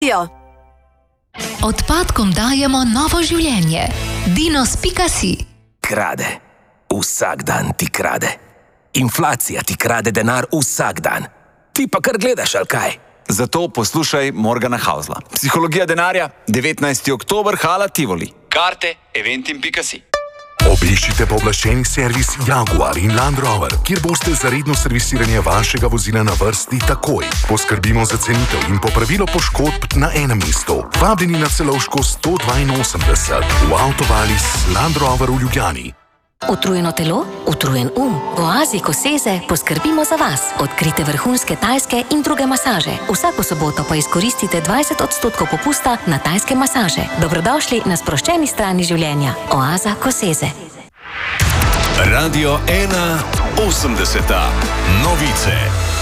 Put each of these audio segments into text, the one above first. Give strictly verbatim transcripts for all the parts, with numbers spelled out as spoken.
Jo. Odpadkom dajemo novo življenje. Dinos pika si. Krade. Vsak dan ti krade. Inflacija ti krade denar vsak dan. Ti pa kar gledaš, ali kaj? Zato poslušaj Morgana Hausla. Psihologija denarja, devetnajsti oktober, Hala Tivoli. Karte eventim pika si. Obiščite pooblaščeni servis Jaguar in Land Rover, kjer boste za redno servisiranje vašega vozila na vrsti takoj. Poskrbimo za cenitev in popravilo poškodb na enem mestu. Vabljeni na Celovško sto dvainosemdeset v Avtovalis Land Rover v Ljubljani. Utrujeno telo, utrujen um. V oazi Koseze poskrbimo za vas. Odkrite vrhunske tajske in druge masaže. Vsako soboto pa izkoristite dvajset odstotkov popusta na tajske masaže. Dobrodošli na sproščeni strani življenja. Oaza Koseze. Radio ena osemdeseta. Novice.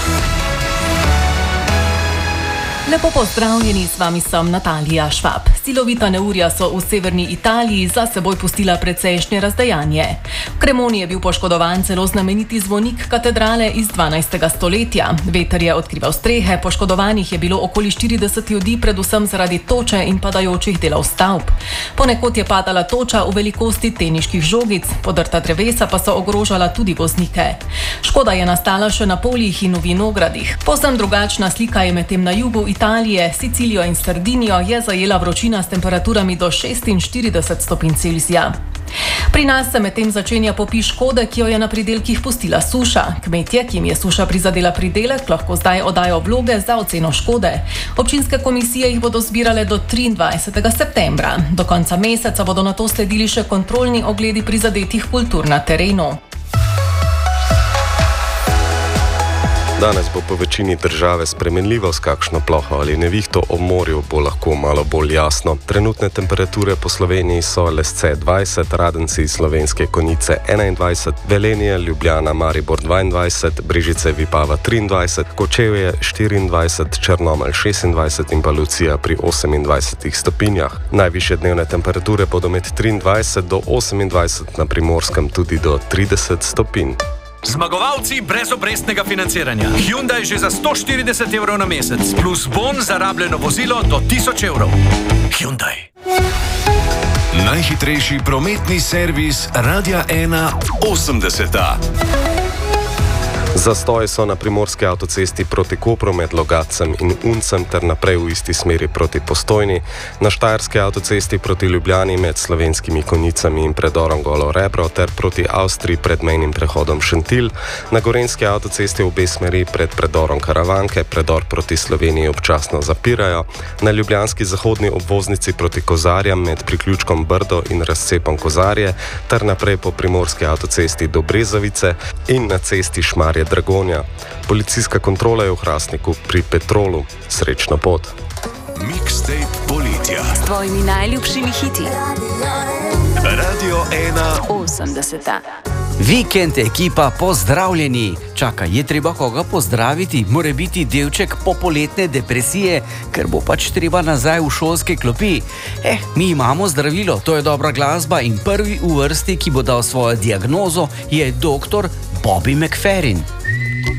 Lepo pozdravljeni, s vami sem Natalija Švab. Silovita neurja so v severni Italiji za seboj pustila precejšnje razdejanje. V Cremoni je bil poškodovan celo znameniti zvonik katedrale iz dvanajstega stoletja. Veter je odkrival strehe, poškodovanih je bilo okoli štirideset ljudi, predvsem zaradi toče in padajočih delov stavb. Ponekod je padala toča v velikosti teniških žogic, podrta drevesa pa so ogrožala tudi voznike. Škoda je nastala še na poljih in v vinogradih. Povsem drugačna slika je medtem na jugu Italije, Sicilijo in Sardinijo je zajela vročina s temperaturami do šestinštirideset stopinj Celzija. Pri nas se medtem začenja popis škode, ki jo je na pridelkih pustila suša. Kmetje, ki jim je suša prizadela pridelek, lahko zdaj oddajo vloge za oceno škode. Občinske komisije jih bodo zbirale do triindvajsetega septembra. Do konca meseca bodo nato sledili še kontrolni ogledi prizadetih kultur na terenu. Danes bo po večini države spremenljivo s kakšno ploho ali nevihto ob morju, bo lahko malo bolj jasno. Trenutne temperature po Sloveniji so Lesce dvajset, Radenci, Slovenske Konjice enaindvajset, Velenje, Ljubljana, Maribor dvaindvajset, Brežice, Vipava triindvajset, Kočevje štiriindvajset, Črnomelj šestindvajset in pa Lucija pri osemindvajsetih stopinjah. Najvišje dnevne temperature bodo med triindvajset do osemindvajset, na Primorskem tudi do trideset stopinj. Zmagovalci brezobrestnega financiranja. Hyundai že za sto štirideset evrov na mesec, plus bon za rabljeno vozilo do tisoč evrov. Hyundai. Najhitrejši prometni servis Radia ena osemdeseta. Zastoji so na primorski avtocesti proti Kopru med Logatcem in Uncem ter naprej v isti smeri proti Postojni, na štajerski avtocesti proti Ljubljani med Slovenskimi Konjicami in predorom Golo Rebro ter proti Avstriji pred mejnim prehodom Šentilj, na gorenjski avtocesti v obe smeri pred predorom Karavanke, predor proti Sloveniji občasno zapirajo, na ljubljanski zahodni obvoznici proti Kozarjam med priključkom Brdo in razcepom Kozarje ter naprej po primorski avtocesti do Brezovice in na cesti Šmarje Dragonja. Policijska kontrola je v Hrastniku pri Petrolu. Srečno pot. Mixtape poletja. S tvojimi najljubšimi hiti. Radio ena osemdeseta. Vikend ekipa, pozdravljeni! Čaka, je treba koga pozdraviti? More biti delček popoletne depresije, ker bo pač treba nazaj v šolske klopi. Eh, mi imamo zdravilo, to je dobra glasba in prvi v vrsti, ki bo dal svojo diagnozo, je doktor Bobby McFerrin.